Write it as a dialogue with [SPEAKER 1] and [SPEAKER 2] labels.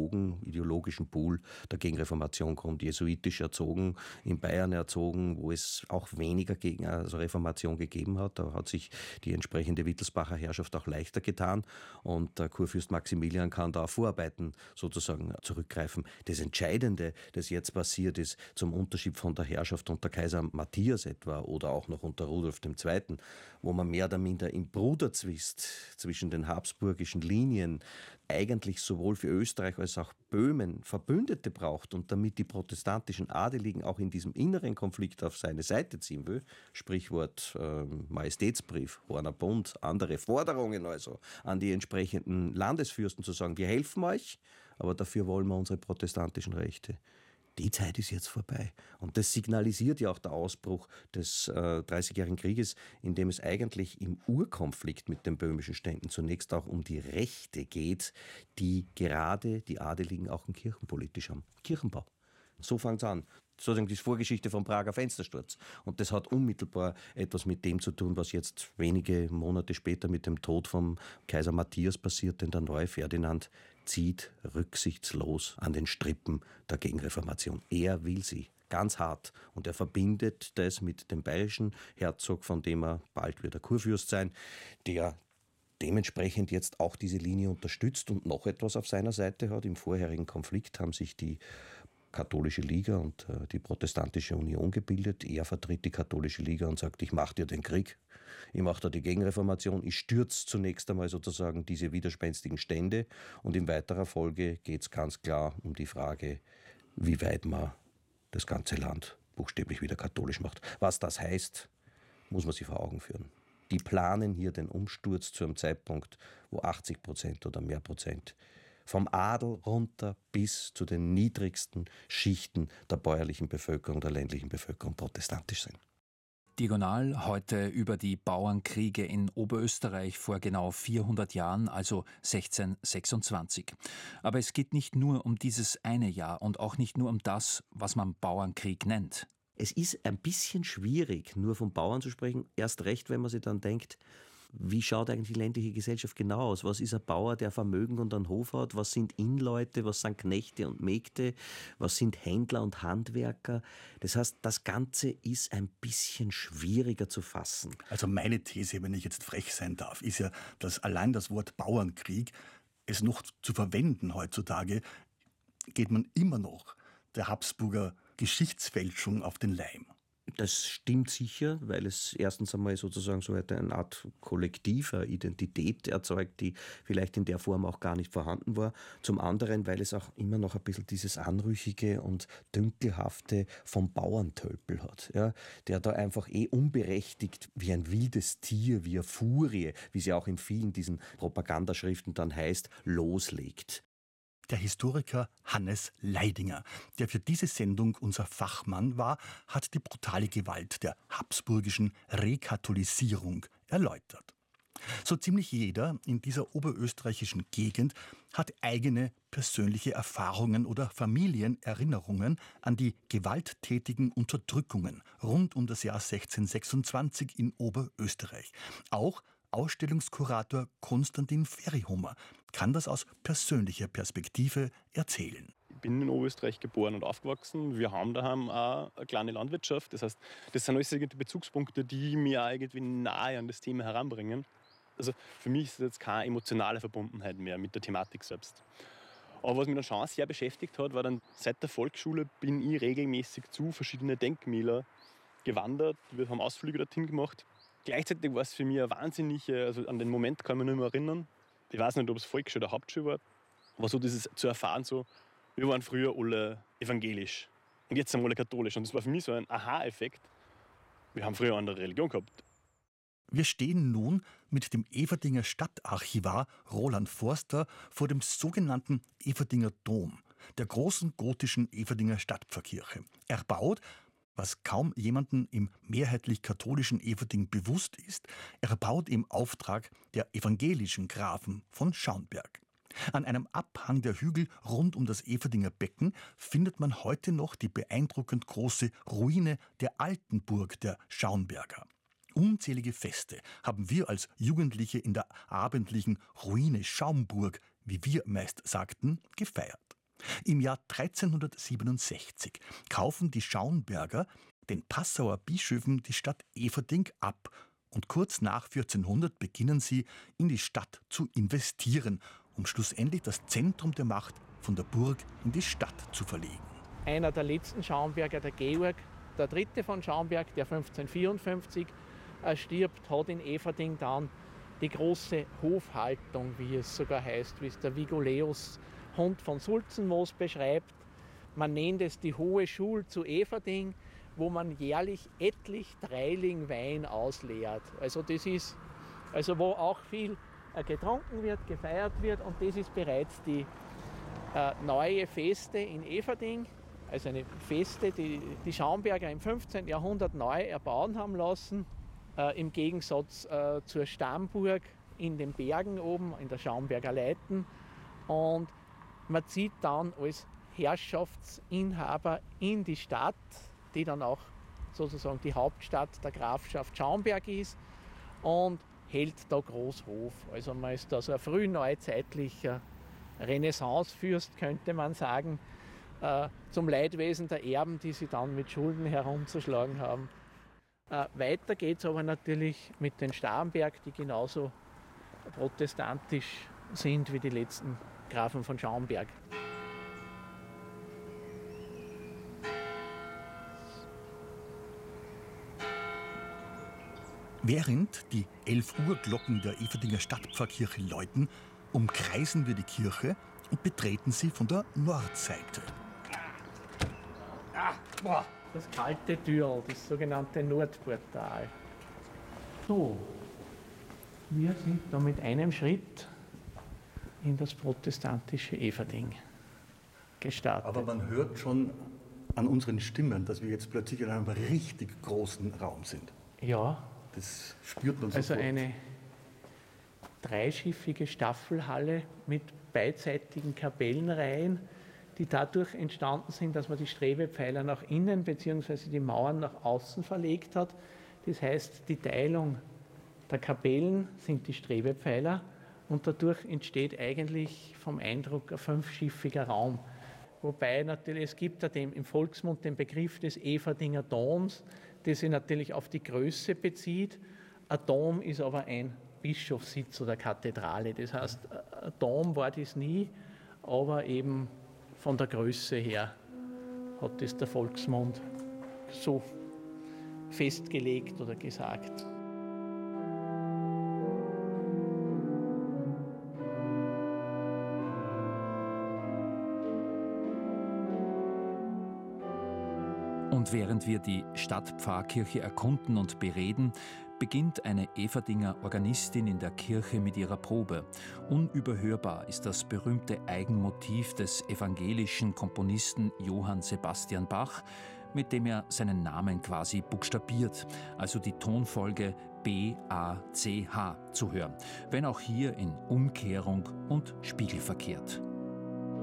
[SPEAKER 1] ideologischen Pool der Gegenreformation kommt, jesuitisch erzogen, in Bayern erzogen, wo es auch weniger Reformation gegeben hat. Da hat sich die entsprechende Wittelsbacher Herrschaft auch leichter getan und der Kurfürst Maximilian kann da auf Vorarbeiten sozusagen zurückgreifen. Das Entscheidende, das jetzt passiert ist, zum Unterschied von der Herrschaft unter Kaiser Matthias etwa oder auch noch unter Rudolf II., wo man mehr oder minder im Bruderzwist zwischen den habsburgischen Linien eigentlich sowohl für Österreich als auch Böhmen Verbündete braucht und damit die protestantischen Adeligen auch in diesem inneren Konflikt auf seine Seite ziehen will, Sprichwort Majestätsbrief, Horner Bund, andere Forderungen also an die entsprechenden Landesfürsten zu sagen, wir helfen euch, aber dafür wollen wir unsere protestantischen Rechte. Die Zeit ist jetzt vorbei. Und das signalisiert ja auch der Ausbruch des 30-jährigen Krieges, in dem es eigentlich im Urkonflikt mit den böhmischen Ständen zunächst auch um die Rechte geht, die gerade die Adeligen auch kirchenpolitisch haben. Kirchenbau. So fängt es an. Sozusagen die Vorgeschichte vom Prager Fenstersturz. Und das hat unmittelbar etwas mit dem zu tun, was jetzt wenige Monate später mit dem Tod vom Kaiser Matthias passiert, denn der neue Ferdinand zieht rücksichtslos an den Strippen der Gegenreformation. Er will sie. Ganz hart. Und er verbindet das mit dem bayerischen Herzog, von dem er bald wieder Kurfürst sein, der dementsprechend jetzt auch diese Linie unterstützt und noch etwas auf seiner Seite hat. Im vorherigen Konflikt haben sich die Katholische Liga und die Protestantische Union gebildet. Er vertritt die Katholische Liga und sagt, ich mache dir den Krieg, ich mache da die Gegenreformation, ich stürze zunächst einmal sozusagen diese widerspenstigen Stände und in weiterer Folge geht es ganz klar um die Frage, wie weit man das ganze Land buchstäblich wieder katholisch macht. Was das heißt, muss man sich vor Augen führen. Die planen hier den Umsturz zu einem Zeitpunkt, wo 80% oder mehr Prozent vom Adel runter bis zu den niedrigsten Schichten der bäuerlichen Bevölkerung, der ländlichen Bevölkerung protestantisch sind.
[SPEAKER 2] Diagonal heute über die Bauernkriege in Oberösterreich vor genau 400 Jahren, also 1626. Aber es geht nicht nur um dieses eine Jahr und auch nicht nur um das, was man Bauernkrieg nennt.
[SPEAKER 1] Es ist ein bisschen schwierig, nur von Bauern zu sprechen, erst recht, wenn man sich dann denkt, wie schaut eigentlich die ländliche Gesellschaft genau aus? Was ist ein Bauer, der Vermögen und einen Hof hat? Was sind Innleute? Was sind Knechte und Mägde? Was sind Händler und Handwerker? Das heißt, das Ganze ist ein bisschen schwieriger zu fassen.
[SPEAKER 3] Also meine These, wenn ich jetzt frech sein darf, ist ja, dass allein das Wort Bauernkrieg, es noch zu verwenden heutzutage, geht man immer noch der Habsburger Geschichtsfälschung auf den Leim.
[SPEAKER 1] Das stimmt sicher, weil es erstens einmal sozusagen so eine Art kollektiver Identität erzeugt, die vielleicht in der Form auch gar nicht vorhanden war. Zum anderen, weil es auch immer noch ein bisschen dieses Anrüchige und Dünkelhafte vom Bauerntölpel hat, ja, der da einfach unberechtigt wie ein wildes Tier, wie eine Furie, wie sie auch in vielen diesen Propagandaschriften dann heißt, loslegt.
[SPEAKER 3] Der Historiker Hannes Leidinger, der für diese Sendung unser Fachmann war, hat die brutale Gewalt der habsburgischen Rekatholisierung erläutert. So ziemlich jeder in dieser oberösterreichischen Gegend hat eigene persönliche Erfahrungen oder Familienerinnerungen an die gewalttätigen Unterdrückungen rund um das Jahr 1626 in Oberösterreich. Auch Ausstellungskurator Konstantin Ferryhomer kann das aus persönlicher Perspektive erzählen.
[SPEAKER 4] Ich bin in Oberösterreich geboren und aufgewachsen. Wir haben daheim auch eine kleine Landwirtschaft. Das heißt, das sind alles irgendwie Bezugspunkte, die mich auch irgendwie nahe an das Thema heranbringen. Also für mich ist jetzt keine emotionale Verbundenheit mehr mit der Thematik selbst. Aber was mich dann schon sehr beschäftigt hat, war dann, seit der Volksschule bin ich regelmäßig zu verschiedenen Denkmälern gewandert. Wir haben Ausflüge dorthin gemacht. Gleichzeitig war es für mich eine wahnsinnige, also an den Moment kann ich mich nicht mehr erinnern. Ich weiß nicht, ob es Volksschule oder Hauptschule war. Aber so dieses zu erfahren, so, wir waren früher alle evangelisch und jetzt sind wir alle katholisch. Und das war für mich so ein Aha-Effekt. Wir haben früher eine andere Religion gehabt.
[SPEAKER 3] Wir stehen nun mit dem Everdinger Stadtarchivar Roland Forster vor dem sogenannten Everdinger Dom, der großen gotischen Everdinger Stadtpfarrkirche. Erbaut, was kaum jemandem im mehrheitlich katholischen Everding bewusst ist, erbaut im Auftrag der evangelischen Grafen von Schaunberg. An einem Abhang der Hügel rund um das Everdinger Becken findet man heute noch die beeindruckend große Ruine der alten Burg der Schaunberger. Unzählige Feste haben wir als Jugendliche in der abendlichen Ruine Schaumburg, wie wir meist sagten, gefeiert. Im Jahr 1367 kaufen die Schauenberger den Passauer Bischöfen die Stadt Eferding ab und kurz nach 1400 beginnen sie, in die Stadt zu investieren, um schlussendlich das Zentrum der Macht von der Burg in die Stadt zu verlegen.
[SPEAKER 5] Einer der letzten Schauenberger, der Georg, der dritte von Schauenberg, der 1554 stirbt, hat in Eferding dann die große Hofhaltung, wie es sogar heißt, wie es der Vigoleus Hund von Sulzenmoos beschreibt. Man nennt es die Hohe Schule zu Eferding, wo man jährlich etlich Dreiling Wein ausleert. Also das ist, wo auch viel getrunken wird, gefeiert wird, und das ist bereits die neue Feste in Eferding. Also eine Feste, die die Schauenberger im 15. Jahrhundert neu erbauen haben lassen, im Gegensatz zur Stammburg in den Bergen oben, in der Schauenberger Leiten. Und man zieht dann als Herrschaftsinhaber in die Stadt, die dann auch sozusagen die Hauptstadt der Grafschaft Schauenberg ist, und hält da Großhof. Also man ist da so ein frühneuzeitlicher Renaissancefürst, könnte man sagen, zum Leidwesen der Erben, die sie dann mit Schulden herumzuschlagen haben. Weiter geht es aber natürlich mit den Starnberg, die genauso protestantisch sind wie die letzten Grafen von Schauenberg.
[SPEAKER 3] Während die 11 Uhr Glocken der Eferdinger Stadtpfarrkirche läuten, umkreisen wir die Kirche und betreten sie von der Nordseite.
[SPEAKER 5] Das kalte Türl, das sogenannte Nordportal. So, wir sind da mit einem Schritt in das protestantische Eferding gestartet.
[SPEAKER 3] Aber man hört schon an unseren Stimmen, dass wir jetzt plötzlich in einem richtig großen Raum sind.
[SPEAKER 5] Ja.
[SPEAKER 3] Das spürt man
[SPEAKER 5] Also
[SPEAKER 3] sofort.
[SPEAKER 5] eine dreischiffige Staffelhalle mit beidseitigen Kapellenreihen, die dadurch entstanden sind, dass man die Strebepfeiler nach innen bzw. die Mauern nach außen verlegt hat. Das heißt, die Teilung der Kapellen sind die Strebepfeiler, und dadurch entsteht eigentlich vom Eindruck ein fünfschiffiger Raum. Wobei natürlich, es gibt ja im Volksmund den Begriff des Eferdinger Doms, der sich natürlich auf die Größe bezieht. Ein Dom ist aber ein Bischofssitz oder Kathedrale. Das heißt, ein Dom war das nie, aber eben von der Größe her hat das der Volksmund so festgelegt oder gesagt.
[SPEAKER 2] Und während wir die Stadtpfarrkirche erkunden und bereden, beginnt eine Eferdinger Organistin in der Kirche mit ihrer Probe. Unüberhörbar ist das berühmte Eigenmotiv des evangelischen Komponisten Johann Sebastian Bach, mit dem er seinen Namen quasi buchstabiert, also die Tonfolge B-A-C-H zu hören, wenn auch hier in Umkehrung und spiegelverkehrt.